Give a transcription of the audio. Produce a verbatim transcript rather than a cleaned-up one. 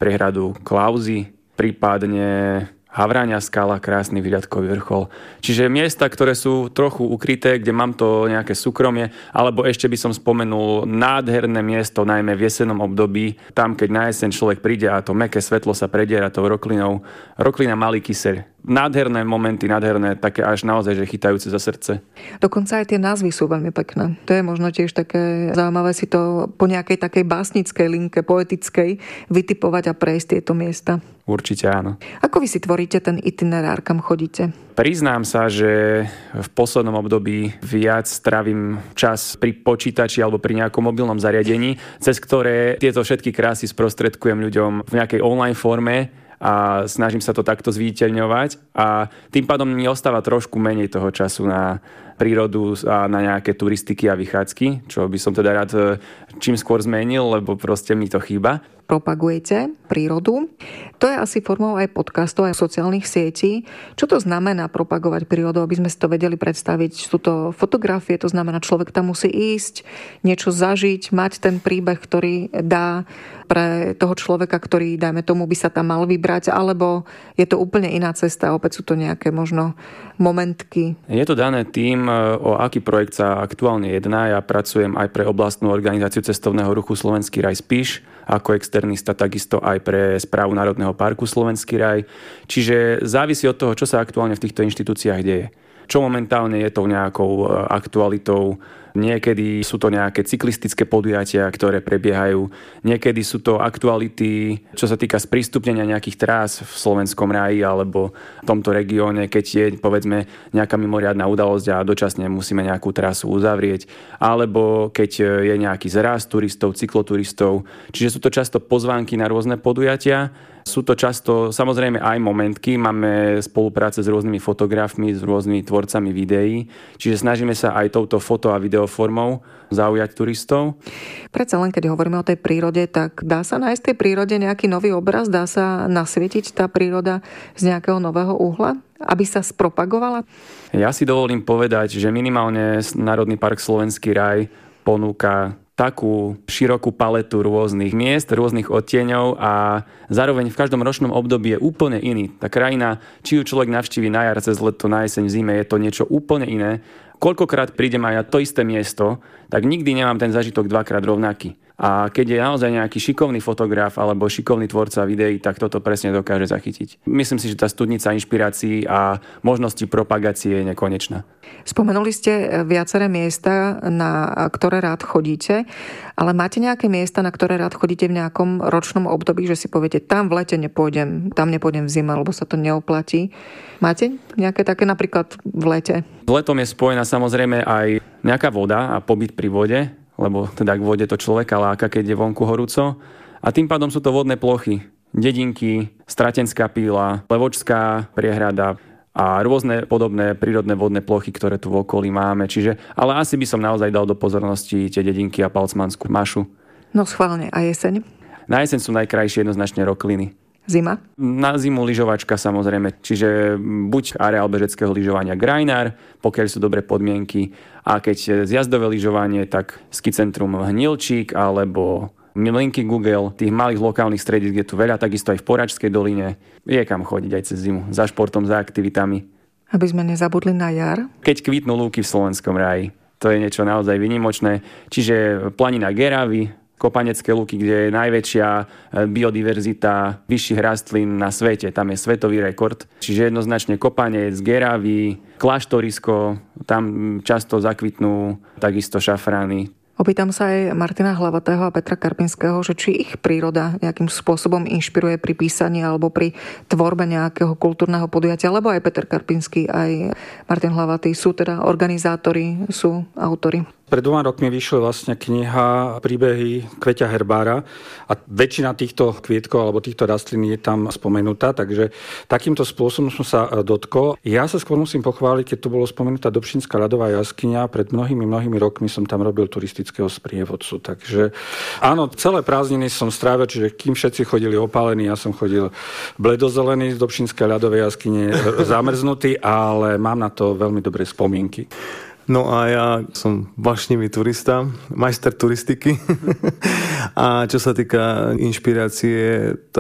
prehradu Klauzy, prípadne Havráňa skala, krásny výľadkový vrchol. Čiže miesta, ktoré sú trochu ukryté, kde mám to nejaké súkromie, alebo ešte by som spomenul nádherné miesto, najmä v jesennom období, tam keď na jeseň človek príde a to mäkké svetlo sa prediera tou roklinou. Roklina Malý Kyseľ. Nádherné momenty, nádherné, také až naozaj, že chytajúce za srdce. Dokonca aj tie názvy sú veľmi pekné. To je možno tiež také zaujímavé si to po nejakej takej básnickej linke, poetickej, vytipovať a prejsť tieto miesta. Určite áno. Ako vy si tvoríte ten itinerár, kam chodíte? Priznám sa, že v poslednom období viac strávim čas pri počítači alebo pri nejakom mobilnom zariadení, cez ktoré tieto všetky krásy sprostredkujem ľuďom v nejakej online forme a snažím sa to takto zviditeľňovať a tým pádom mi ostáva trošku menej toho času na prírodu a na nejaké turistiky a vychádzky, čo by som teda rád čím skôr zmenil, lebo proste mi to chýba. Propagujete prírodu. To je asi formou aj podcastov, aj sociálnych sietí. Čo to znamená propagovať prírodu, aby sme si to vedeli predstaviť? Sú to fotografie, to znamená, človek tam musí ísť, niečo zažiť, mať ten príbeh, ktorý dá pre toho človeka, ktorý, dajme tomu, by sa tam mal vybrať, alebo je to úplne iná cesta, opäť sú to nejaké možno momentky. Je to dané tým, o aký projekt sa aktuálne jedná. Ja pracujem aj pre oblastnú organizáciu cestovného ruchu Slovenský raj Spiš, ako externista takisto aj pre Správu Národného parku Slovenský raj. Čiže závisí od toho, čo sa aktuálne v týchto inštitúciách deje. Čo momentálne je tou nejakou aktualitou. Niekedy sú to nejaké cyklistické podujatia, ktoré prebiehajú. Niekedy sú to aktuality, čo sa týka sprístupnenia nejakých trás v Slovenskom ráji alebo v tomto regióne, keď je, povedzme, nejaká mimoriadna udalosť a dočasne musíme nejakú trasu uzavrieť. Alebo keď je nejaký zrast turistov, cykloturistov. Čiže sú to často pozvánky na rôzne podujatia. Sú to často, samozrejme, aj momentky. Máme spolupráce s rôznymi fotografmi, s rôznymi tvorcami videí. Čiže snažíme sa aj touto foto- a videoformou zaujať turistov. Predsa len, keď hovoríme o tej prírode, tak dá sa nájsť v tej prírode nejaký nový obraz? Dá sa nasvietiť tá príroda z nejakého nového uhla, aby sa spropagovala? Ja si dovolím povedať, že minimálne Národný park Slovenský raj ponúka takú širokú paletu rôznych miest, rôznych odtieňov a zároveň v každom ročnom období je úplne iný. Tá krajina, či ju človek navštíví na jar, cez leto, na jeseň, v zime, je to niečo úplne iné. Koľkokrát prídem aj na to isté miesto, tak nikdy nemám ten zážitok dvakrát rovnaký. A keď je naozaj nejaký šikovný fotograf alebo šikovný tvorca videí, tak toto presne dokáže zachytiť. Myslím si, že tá studnica inšpirácií a možnosti propagácie je nekonečná. Spomenuli ste viaceré miesta, na ktoré rád chodíte, ale máte nejaké miesta, na ktoré rád chodíte v nejakom ročnom období, že si poviete, tam v lete nepôjdem, tam nepôjdem v zime, lebo sa to neoplatí. Máte nejaké také napríklad v lete? V letom je spojená samozrejme aj nejaká voda a pobyt pri vode, lebo teda k vode to človeka láka, keď je vonku horúco. A tým pádom sú to vodné plochy. Dedinky, Stratenská píla, Levočská priehrada a rôzne podobné prírodné vodné plochy, ktoré tu v okolí máme. Čiže, ale asi by som naozaj dal do pozornosti tie dedinky a Palcmanskú mašu. No schválne. A jeseň? Na jeseň sú najkrajšie jednoznačne rokliny. Zima? Na zimu lyžovačka samozrejme, čiže buď areál bežeckého lyžovania Grajnár, pokiaľ sú dobré podmienky, a keď zjazdové lyžovanie, tak skicentrum Hnilčík alebo Milinky Google, tých malých lokálnych stredísk je tu veľa, takisto aj v Poračskej doline. Je kam chodiť aj cez zimu, za športom, za aktivitami. Aby sme nezabudli na jar? Keď kvitnú lúky v Slovenskom ráji, to je niečo naozaj výnimočné. Čiže planina Geravy, Kopanecké lúky, kde je najväčšia biodiverzita vyšších rastlín na svete. Tam je svetový rekord. Čiže jednoznačne Kopanec, Geravy, Kláštorisko, tam často zakvitnú takisto šafrány. Opýtam sa aj Martina Hlavatého a Petra Karpinského, že či ich príroda nejakým spôsobom inšpiruje pri písaní alebo pri tvorbe nejakého kultúrneho podujatia, lebo aj Peter Karpinský, aj Martin Hlavatý sú teda organizátori, sú autori. Pred dvoma rokmi vyšla vlastne kniha Príbehy Kveťa Herbára a väčšina týchto kvietkov alebo týchto rastlín je tam spomenutá, takže takýmto spôsobom som sa dotkol. Ja sa skôr musím pochváliť, keď tu bolo spomenutá Dobšinská ľadová jaskyňa, pred mnohými, mnohými rokmi som tam robil turistického sprievodcu, takže áno, celé prázdniny som strávil, čiže kým všetci chodili opálení, ja som chodil bledozelený z Dobšinskej ľadovej jaskyne, zamrznutý, ale mám na to veľmi dobré spomienky. No a ja som vášnivý turista, majster turistiky. A čo sa týka inšpirácie,